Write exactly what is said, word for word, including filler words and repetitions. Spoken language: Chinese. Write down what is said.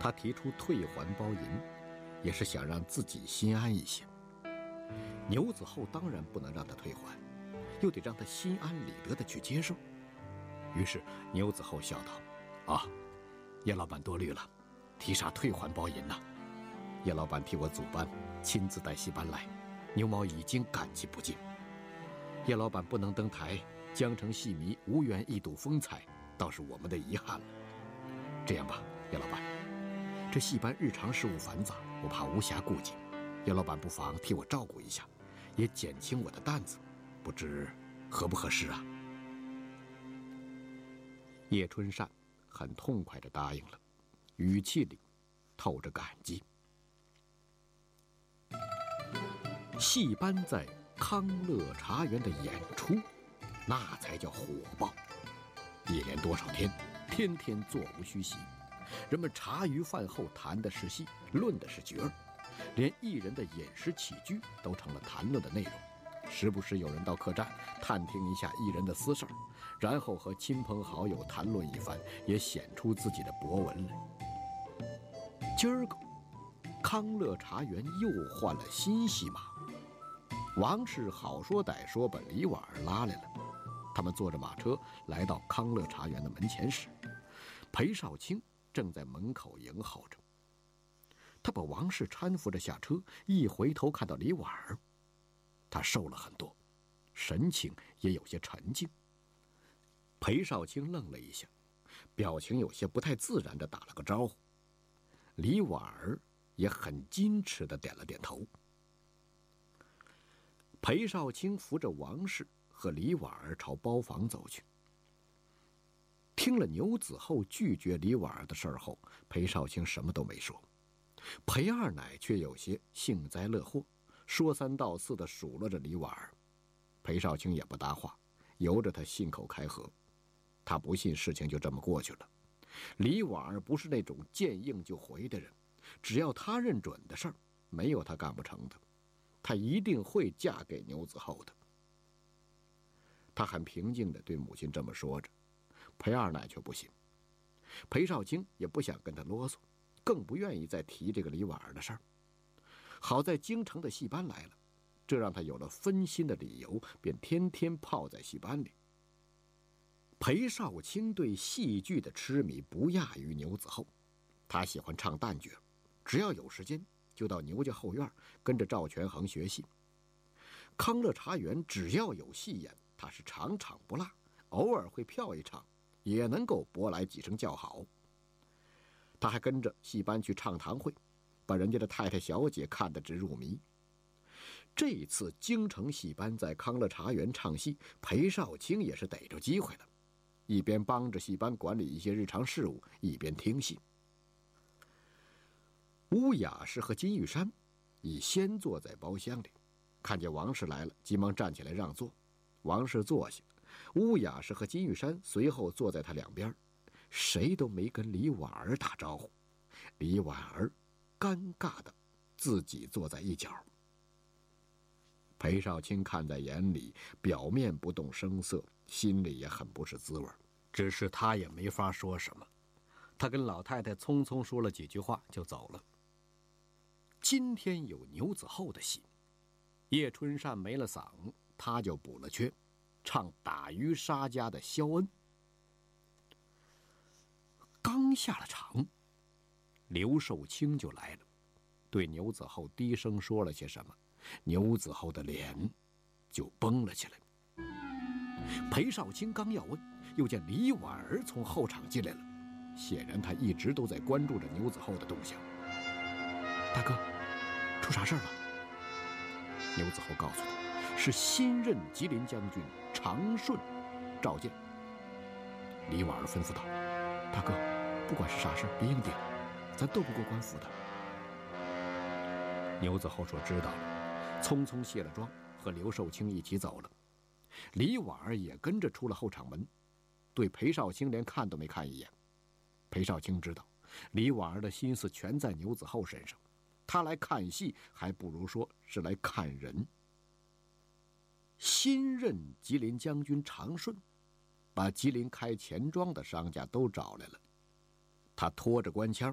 他提出退还包银，也是想让自己心安一些。牛子厚当然不能让他退还，又得让他心安理得地去接受。于是牛子厚笑道：“啊，叶老板多虑了，提啥退还包银呐？叶老板替我组班，亲自带戏班来，牛毛已经感激不尽。叶老板不能登台，江城戏迷无缘一睹风采，倒是我们的遗憾了。这样吧，叶老板，这戏班日常事务繁杂，我怕无暇顾及，叶老板不妨替我照顾一下，也减轻我的担子，不知合不合适啊？”叶春善很痛快地答应了，语气里透着感激。戏班在康乐茶园的演出，那才叫火爆。一连多少天，天天座无虚席，人们茶余饭后谈的是戏，论的是角儿，连艺人的饮食起居都成了谈论的内容。时不时有人到客栈探听一下艺人的私事儿，然后和亲朋好友谈论一番，也显出自己的博闻来。今儿个康乐茶园又换了新戏码，王氏好说歹说把李婉儿拉来了。他们坐着马车来到康乐茶园的门前时，裴少卿正在门口迎候着。他把王氏搀扶着下车，一回头看到李婉儿，他瘦了很多，神情也有些沉静。裴少卿愣了一下，表情有些不太自然地打了个招呼。李婉儿也很矜持地点了点头。裴少卿扶着王氏和李婉儿朝包房走去。听了牛子厚拒绝李婉儿的事儿后，裴少卿什么都没说。裴二奶却有些幸灾乐祸，说三道四地数落着李婉儿。裴少卿也不搭话，由着他信口开河。他不信事情就这么过去了。李婉儿不是那种见应就回的人，只要他认准的事儿，没有他干不成的。她一定会嫁给牛子厚的。他很平静地对母亲这么说着，裴二奶却不信。裴少卿也不想跟他啰嗦，更不愿意再提这个李婉儿的事儿。好在京城的戏班来了，这让他有了分心的理由，便天天泡在戏班里。裴少卿对戏剧的痴迷不亚于牛子厚，他喜欢唱旦角，只要有时间就到牛家后院跟着赵全恒学戏。康乐茶园只要有戏演，他是场场不落，偶尔会票一场，也能够博来几声叫好。他还跟着戏班去唱堂会，把人家的太太小姐看得直入迷。这一次京城戏班在康乐茶园唱戏，裴少卿也是逮着机会了，一边帮着戏班管理一些日常事务，一边听戏。乌雅氏和金玉山已先坐在包厢里，看见王氏来了，急忙站起来让座。王氏坐下，乌雅氏和金玉山随后坐在他两边，谁都没跟李婉儿打招呼。李婉儿尴尬的自己坐在一角。裴少卿看在眼里，表面不动声色，心里也很不是滋味，只是他也没法说什么。他跟老太太匆匆说了几句话就走了。今天有牛子厚的戏，叶春善没了嗓，他就补了缺，唱打渔杀家的肖恩。刚下了场，刘寿卿就来了，对牛子厚低声说了些什么，牛子厚的脸就绷了起来。裴少卿刚要问，又见李婉儿从后场进来了，显然他一直都在关注着牛子厚的动向。大哥，出啥事儿了？牛子厚告诉他，是新任吉林将军长顺召见。李婉儿吩咐道：“大哥，不管是啥事儿，别应顶，咱斗不过官府的。”牛子厚说知道了，匆匆卸了妆，和刘寿卿一起走了。李婉儿也跟着出了后场门，对裴少卿连看都没看一眼。裴少卿知道李婉儿的心思全在牛子厚身上，他来看戏还不如说是来看人。新任吉林将军长顺把吉林开钱庄的商家都找来了，他拖着官腔